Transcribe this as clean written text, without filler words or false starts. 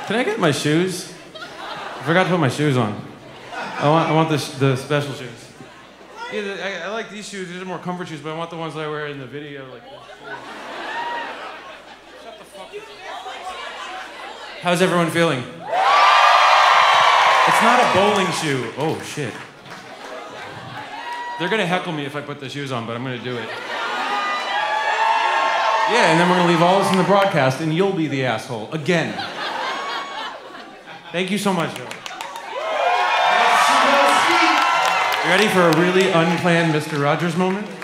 Can I get my shoes? I forgot to put my shoes on. I want the special shoes. Yeah, I like these shoes. These are more comfort shoes, but I want the ones that I wear in the video, like this. Shut the fuck up. How's everyone feeling? It's not a bowling shoe. Oh, shit. They're gonna heckle me if I put the shoes on, but I'm gonna do it. Yeah, and then we're gonna leave all this in the broadcast, and you'll be the asshole again. Thank you so much, Joe. You ready for a really unplanned Mr. Rogers moment?